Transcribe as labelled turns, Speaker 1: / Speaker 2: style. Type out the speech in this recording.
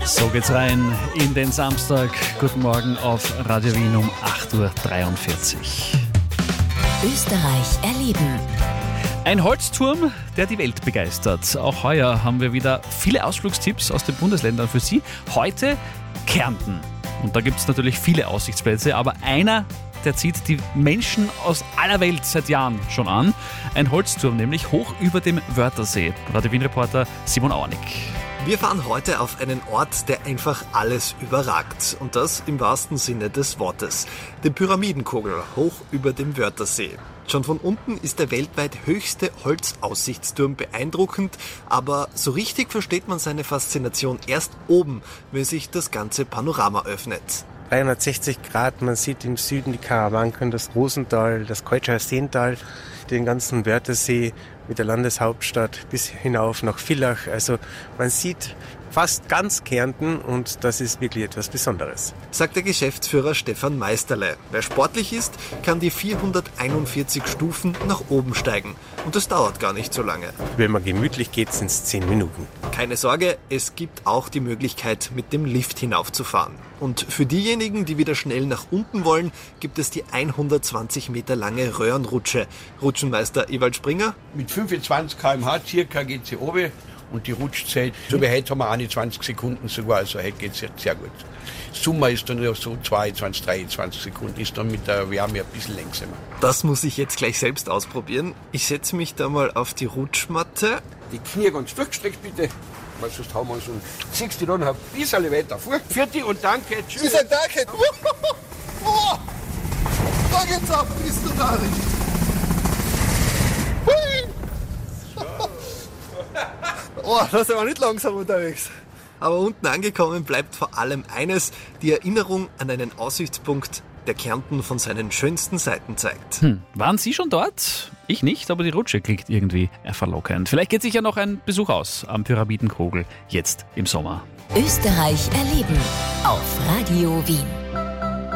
Speaker 1: So geht's rein in den Samstag. Guten Morgen auf Radio Wien um 8.43 Uhr.
Speaker 2: Österreich erleben.
Speaker 1: Ein Holzturm, der die Welt begeistert. Auch heuer haben wir wieder viele Ausflugstipps aus den Bundesländern für Sie. Heute Kärnten. Und da gibt es natürlich viele Aussichtsplätze, aber einer, der zieht die Menschen aus aller Welt seit Jahren schon an. Ein Holzturm, nämlich hoch über dem Wörthersee. Radio Wien-Reporter Simon Auernick.
Speaker 3: Wir fahren heute auf einen Ort, der einfach alles überragt. Und das im wahrsten Sinne des Wortes. Den Pyramidenkogel hoch über dem Wörthersee. Schon von unten ist der weltweit höchste Holzaussichtsturm beeindruckend, aber so richtig versteht man seine Faszination erst oben, wenn sich das ganze Panorama öffnet.
Speaker 4: 360 Grad, man sieht im Süden die Karawanken, das Rosental, das Keutscher Seental, den ganzen Wörthersee mit der Landeshauptstadt bis hinauf nach Villach. Also man sieht fast ganz Kärnten und das ist wirklich etwas Besonderes.
Speaker 3: Sagt der Geschäftsführer Stefan Meisterle. Wer sportlich ist, kann die 441 Stufen nach oben steigen. Und das dauert gar nicht so lange.
Speaker 4: Wenn man gemütlich geht, sind es 10 Minuten.
Speaker 3: Keine Sorge, es gibt auch die Möglichkeit, mit dem Lift hinaufzufahren. Und für diejenigen, die wieder schnell nach unten wollen, gibt es die 120 Meter lange Röhrenrutsche. Rutschenmeister Ewald Springer.
Speaker 5: Mit 25 km/h circa geht sie runter und die Rutschzeit, so wie heute haben wir 21 Sekunden sogar, also heute geht es sehr gut. Summe ist dann so 22, 23 Sekunden, ist dann mit der Wärme ein bisschen langsamer.
Speaker 3: Das muss ich jetzt gleich selbst ausprobieren. Ich setze mich da mal auf die Rutschmatte.
Speaker 5: Die Knie ganz durchgestreckt bitte, weil sonst haben wir uns und ziehst die dann ein bisschen weiter vor. Für dich und danke, tschüss.
Speaker 3: Ich sag danke. Oh, da geht's ab, bist du da nicht? Hui. Oh, da sind wir nicht langsam unterwegs. Aber unten angekommen bleibt vor allem eines, die Erinnerung an einen Aussichtspunkt, der Kärnten von seinen schönsten Seiten zeigt.
Speaker 1: Waren Sie schon dort? Ich nicht, aber die Rutsche klingt irgendwie verlockend. Vielleicht geht sich ja noch ein Besuch aus am Pyramidenkogel jetzt im Sommer.
Speaker 2: Österreich erleben auf Radio Wien.